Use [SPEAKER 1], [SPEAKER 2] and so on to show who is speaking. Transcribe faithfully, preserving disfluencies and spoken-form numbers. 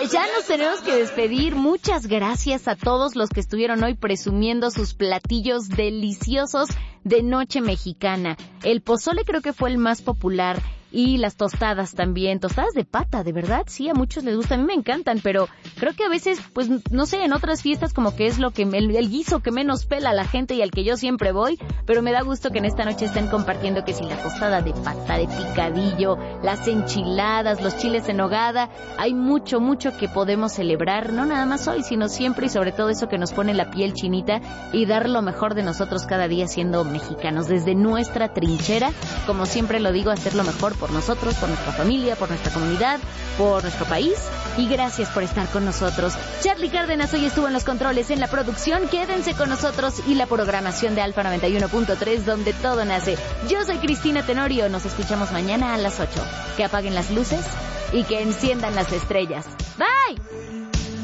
[SPEAKER 1] ya nos tenemos que despedir. Muchas gracias a todos los que estuvieron hoy presumiendo sus platillos deliciosos de noche mexicana. El pozole creo que fue el más popular. Y las tostadas también, tostadas de pata, de verdad, sí, a muchos les gusta, a mí me encantan, pero creo que a veces, pues, no sé, en otras fiestas como que es lo que, el, el guiso que menos pela a la gente y al que yo siempre voy, pero me da gusto que en esta noche estén compartiendo que si la tostada de pata, de picadillo, las enchiladas, los chiles en nogada, hay mucho, mucho que podemos celebrar, no nada más hoy, sino siempre y sobre todo eso que nos pone la piel chinita y dar lo mejor de nosotros cada día siendo mexicanos, desde nuestra trinchera, como siempre lo digo, hacer lo mejor por nosotros, por nuestra familia, por nuestra comunidad, por nuestro país, y gracias por estar con nosotros. Charlie Cárdenas hoy estuvo en los controles, en la producción. Quédense con nosotros y la programación de Alfa noventa y uno punto tres, donde todo nace. Yo soy Cristina Tenorio, nos escuchamos mañana a las ocho. Que apaguen las luces y que enciendan las estrellas. Bye.